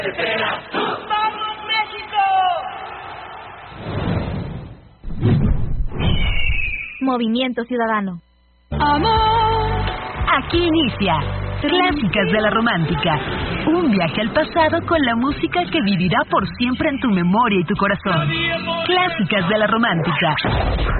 ¡Vamos, México! Movimiento Ciudadano. Amor. Aquí inicia Clásicas de la Romántica. Un viaje al pasado con la música que vivirá por siempre en tu memoria y tu corazón. Clásicas de la Romántica.